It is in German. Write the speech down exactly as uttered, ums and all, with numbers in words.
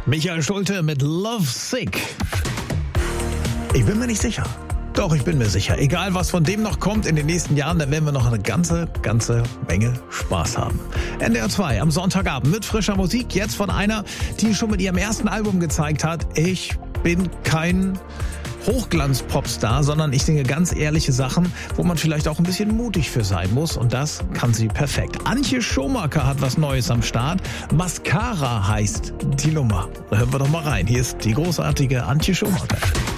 Michael Schulte mit Love Sick. Ich bin mir nicht sicher. Doch, ich bin mir sicher. Egal, was von dem noch kommt in den nächsten Jahren, da werden wir noch eine ganze, ganze Menge Spaß haben. N D R zwei am Sonntagabend mit frischer Musik. Jetzt von einer, die schon mit ihrem ersten Album gezeigt hat, ich bin kein Hochglanz-Popstar, sondern ich singe ganz ehrliche Sachen, wo man vielleicht auch ein bisschen mutig für sein muss. Und das kann sie perfekt. Antje Schumacher hat was Neues am Start. Mascara heißt die Nummer. Da hören wir doch mal rein. Hier ist die großartige Antje Schumacher.